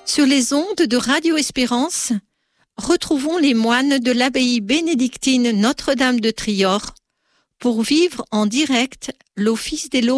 Sur les ondes de Radio Espérance, retrouvons les moines de l'abbaye bénédictine Notre-Dame de Trior pour vivre en direct l'office des